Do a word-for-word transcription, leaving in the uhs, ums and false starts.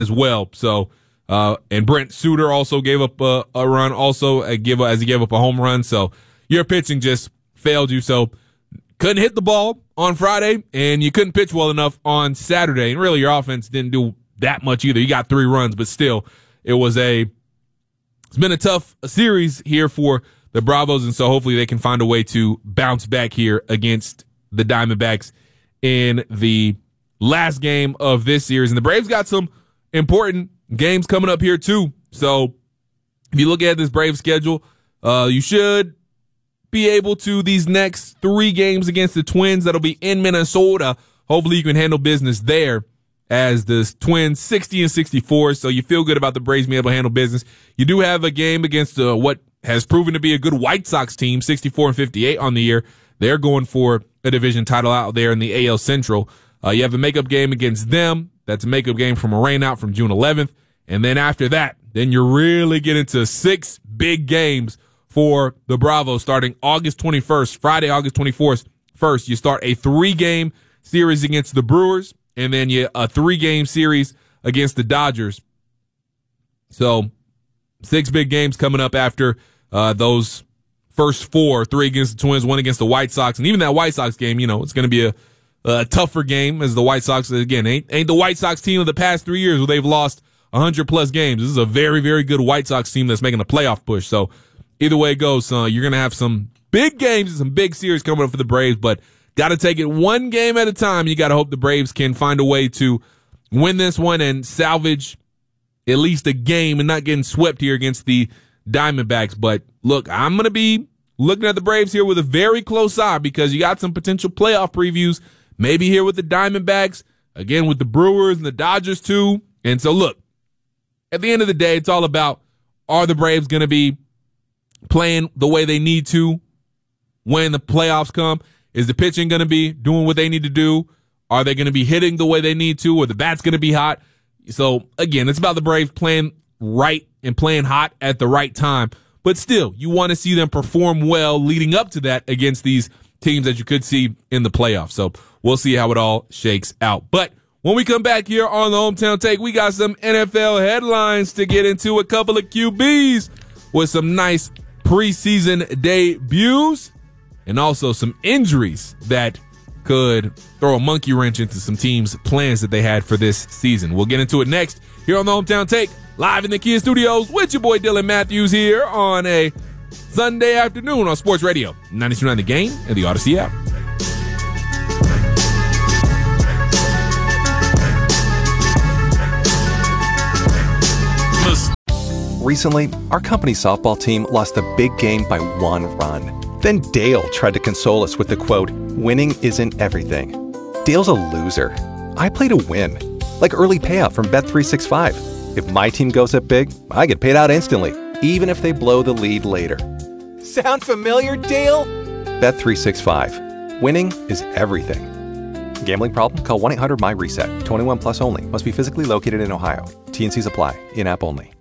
as well. So, uh, and Brent Suter also gave up a, a run, also a give as he gave up a home run. So your pitching just failed you. So couldn't hit the ball on Friday, and you couldn't pitch well enough on Saturday. And really, your offense didn't do that much either. You got three runs, but still, it was a. It's been a tough series here for the Bravos, and so hopefully they can find a way to bounce back here against the Diamondbacks in the last game of this series. And the Braves got some important games coming up here too. So if you look at this Braves schedule, uh, you should be able to, these next three games against the Twins, that'll be in Minnesota. Hopefully you can handle business there, as the Twins sixty and sixty-four. So you feel good about the Braves being able to handle business. You do have a game against uh, what has proven to be a good White Sox team, sixty-four and fifty-eight on the year. They're going for a division title out there in the A L Central. Uh, you have a makeup game against them. That's a makeup game from a rainout from June eleventh. And then after that, then you're really getting to six big games for the Bravos starting August twenty-first, Friday, August twenty-fourth. First, you start a three-game series against the Brewers, and then you a three-game series against the Dodgers. So six big games coming up after uh, those first four, three against the Twins, one against the White Sox. And even that White Sox game, you know, it's going to be a, a tougher game, as the White Sox, again, ain't, ain't the White Sox team of the past three years where they've lost one hundred plus games. This is a very, very good White Sox team that's making a playoff push. So either way it goes, uh, you're going to have some big games and some big series coming up for the Braves, but got to take it one game at a time. You got to hope the Braves can find a way to win this one and salvage at least a game and not getting swept here against the Diamondbacks. But look, I'm going to be looking at the Braves here with a very close eye, because you got some potential playoff previews, maybe here with the Diamondbacks, again with the Brewers and the Dodgers too. And so look, at the end of the day, it's all about, are the Braves going to be playing the way they need to when the playoffs come? Is the pitching going to be doing what they need to do? Are they going to be hitting the way they need to? Or the bat's going to be hot? So, again, it's about the Braves playing right and playing hot at the right time. But still, you want to see them perform well leading up to that against these teams that you could see in the playoffs. So we'll see how it all shakes out. But when we come back here on the Hometown Take, we got some N F L headlines to get into, a couple of Q Bs with some nice preseason debuts, and also some injuries that could throw a monkey wrench into some teams' plans that they had for this season. We'll get into it next here on the Hometown Take, live in the Kia Studios with your boy Dylan Matthews here on a Sunday afternoon on Sports Radio ninety-two point nine The Game and the Odyssey app. Recently, our company softball team lost a big game by one run. Then Dale tried to console us with the quote, "Winning isn't everything." Dale's a loser. I play to win. Like early payout from Bet three sixty-five. If my team goes up big, I get paid out instantly, even if they blow the lead later. Sound familiar, Dale? Bet three sixty-five. Winning is everything. Gambling problem? Call one eight hundred M Y RESET. twenty-one plus only. Must be physically located in Ohio. T and C's apply. In-app only.